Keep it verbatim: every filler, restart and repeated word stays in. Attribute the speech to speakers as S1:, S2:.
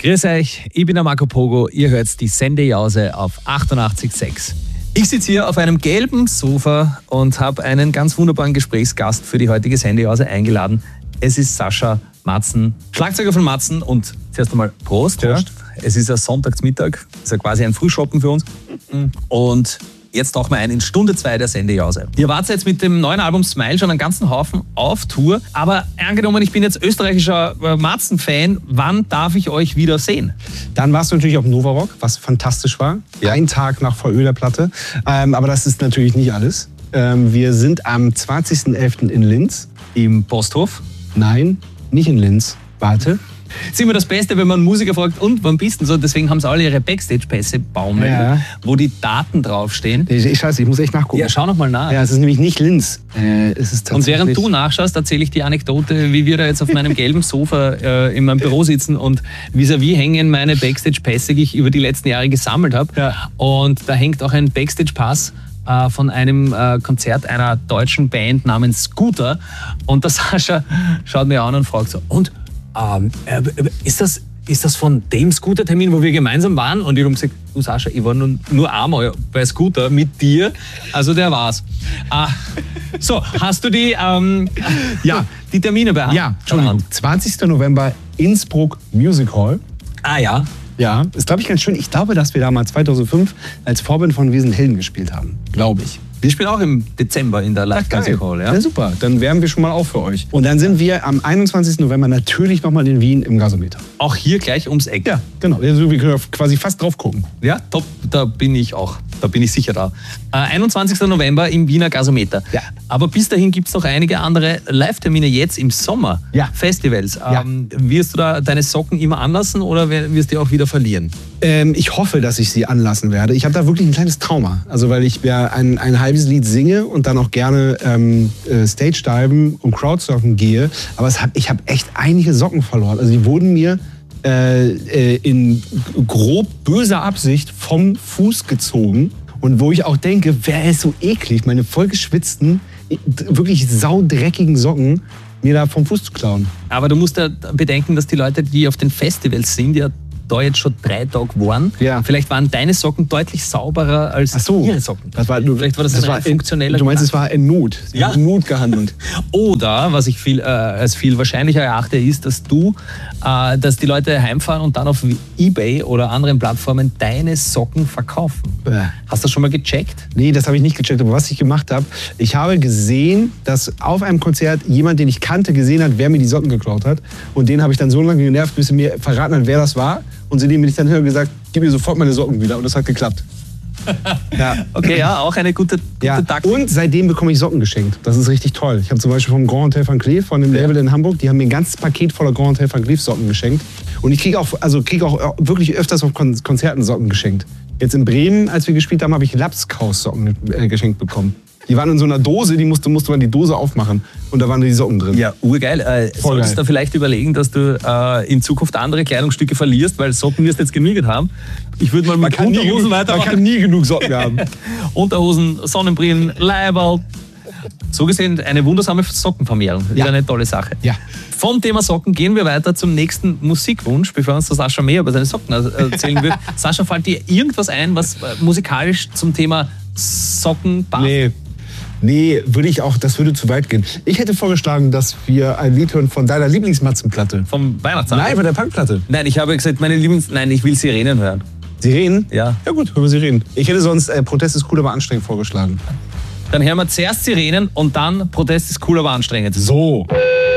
S1: Grüß euch, ich bin der Marco Pogo, ihr hört die Sendejause auf achtundachtzig Komma sechs. Ich sitze hier auf einem gelben Sofa und habe einen ganz wunderbaren Gesprächsgast für die heutige Sendejause eingeladen. Es ist Sascha Matzen, Schlagzeuger von Matzen, und zuerst einmal Prost. Prost. Ja. Es ist ein Sonntagsmittag, ist ja quasi ein Frühschoppen für uns. Und jetzt tauchen wir ein in Stunde zwei der Sendejause. Ihr wart jetzt mit dem neuen Album Smile schon einen ganzen Haufen auf Tour, aber angenommen, ich bin jetzt österreichischer Matzen-Fan, wann darf ich euch wieder sehen?
S2: Dann warst du natürlich auf Nova Rock, was fantastisch war. Ja. Ein Tag nach V Ö der Platte. Ähm, aber das ist natürlich nicht alles. Ähm, wir sind am zwanzigsten elften in Linz.
S1: Im Posthof?
S2: Nein, nicht in Linz. Warte.
S1: Das ist immer das Beste, wenn man einen Musiker fragt, und wann bist du so? Deswegen haben sie alle ihre Backstage-Pässe baumeln,
S2: ja,
S1: wo die Daten draufstehen.
S2: Ich, ich scheiße, ich muss echt nachgucken.
S1: Ja, schau noch mal nach.
S2: Ja, es ist nämlich nicht Linz. Äh, es ist
S1: und während du nachschaust, erzähle ich die Anekdote, wie wir da jetzt auf meinem gelben Sofa äh, in meinem Büro sitzen und vis-à-vis hängen meine Backstage-Pässe, die ich über die letzten Jahre gesammelt habe. Ja. Und da hängt auch ein Backstage-Pass äh, von einem äh, Konzert einer deutschen Band namens Scooter. Und der Sascha schaut mir an und fragt so, und Ähm, äh, ist, das, ist das von dem Scooter-Termin, wo wir gemeinsam waren? Und ich habe gesagt, du Sascha, ich war nur, nur einmal bei Scooter mit dir, also der war's. Ah, so, hast du die, ähm,
S2: ja.
S1: die Termine bei Hand?
S2: Ja, Entschuldigung. zwanzigsten November Innsbruck Music Hall.
S1: Ah ja.
S2: Ja, ist, glaube ich, ganz schön. Ich glaube, dass wir da mal zweitausendfünf als Vorbild von Wir sind Helden gespielt haben. Glaube ich.
S1: Wir spielen auch im Dezember in der Live Music Hall. Ja?
S2: Ja, super. Dann wärmen wir schon mal auf für euch. Und dann sind wir am einundzwanzigsten November natürlich nochmal in Wien im Gasometer.
S1: Auch hier gleich ums Eck.
S2: Ja, genau. Also wir können quasi fast drauf gucken.
S1: Ja, top. Da bin ich auch. Da bin ich sicher da. Äh, einundzwanzigsten November im Wiener Gasometer. Ja. Aber bis dahin gibt es noch einige andere Live-Termine jetzt im Sommer. Ja. Festivals. Ähm, ja. Wirst du da deine Socken immer anlassen oder wirst du die auch wieder verlieren?
S2: Ähm, ich hoffe, dass ich sie anlassen werde. Ich habe da wirklich ein kleines Trauma. Also weil ich ja ein, ein halbes Lied singe und dann auch gerne ähm, äh, Stage-Diven und Crowdsurfen gehe. Aber es hab, ich habe echt einige Socken verloren. Also die wurden mir äh, äh, in grob böser Absicht vom Fuß gezogen. Und wo ich auch denke, wer ist so eklig, meine vollgeschwitzten, wirklich saudreckigen Socken mir da vom Fuß zu klauen.
S1: Aber du musst ja bedenken, dass die Leute, die auf den Festivals sind, ja da jetzt schon drei Tage waren. Ja. Vielleicht waren deine Socken deutlich sauberer als
S2: Ach so.
S1: ihre Socken.
S2: Das war,
S1: Vielleicht war das, das ein war funktioneller.
S2: Du meinst, es war in Not.
S1: Ja.
S2: In Not gehandelt.
S1: Oder, was ich viel, äh, als viel wahrscheinlicher erachte, ist, dass du, äh, dass die Leute heimfahren und dann auf eBay oder anderen Plattformen deine Socken verkaufen. Äh. Hast du das schon mal gecheckt?
S2: Nee, das habe ich nicht gecheckt. Aber was ich gemacht habe, ich habe gesehen, dass auf einem Konzert jemand, den ich kannte, gesehen hat, wer mir die Socken geklaut hat. Und den habe ich dann so lange genervt, bis er mir verraten hat, wer das war. Und seitdem bin ich dann gesagt, gib mir sofort meine Socken wieder. Und das hat geklappt.
S1: Ja. Okay, ja, auch eine gute, gute
S2: ja.
S1: Taktik.
S2: Und seitdem bekomme ich Socken geschenkt. Das ist richtig toll. Ich habe zum Beispiel vom Grand Hotel Van Cleef, von dem Label in Hamburg, die haben mir ein ganzes Paket voller Grand Hotel Van Cleef Socken geschenkt. Und ich kriege auch, also krieg auch wirklich öfters auf Konzerten Socken geschenkt. Jetzt in Bremen, als wir gespielt haben, habe ich Lapskaus-Socken geschenkt bekommen. Die waren in so einer Dose, die musste, musste man die Dose aufmachen. Und da waren die Socken drin.
S1: Ja, urgeil. Äh,
S2: Voll
S1: solltest
S2: geil.
S1: du vielleicht überlegen, dass du äh, in Zukunft andere Kleidungsstücke verlierst, weil Socken wirst du jetzt genügert haben. Ich würde mal mit
S2: man
S1: Unterhosen weitermachen.
S2: Man kann nie genug Socken haben.
S1: Unterhosen, Sonnenbrillen, Leiberl. So gesehen eine wundersame Sockenvermehrung. Das
S2: Ja.
S1: ist eine tolle Sache.
S2: Ja.
S1: Vom Thema Socken gehen wir weiter zum nächsten Musikwunsch, bevor uns der Sascha mehr über seine Socken erzählen wird. Sascha, fällt dir irgendwas ein, was musikalisch zum Thema Socken passt?
S2: Nee. Nee, würde ich auch, das würde zu weit gehen. Ich hätte vorgeschlagen, dass wir ein Lied hören von deiner Lieblingsmatzenplatte.
S1: Vom Weihnachtsalbum?
S2: Nein, von der Punkplatte.
S1: Nein, ich habe gesagt, meine Lieblings... Nein, ich will Sirenen hören.
S2: Sirenen?
S1: Ja.
S2: Ja gut, hören wir Sirenen. Ich hätte sonst äh, Protest ist cool, aber anstrengend vorgeschlagen.
S1: Dann hören wir zuerst Sirenen und dann Protest ist cool, aber anstrengend.
S2: So.